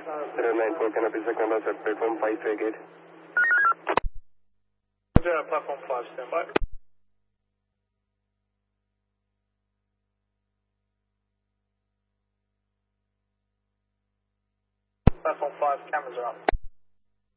09, can I be second at platform 5 gate? Platform 5, standby. Platform 5, cameras are up.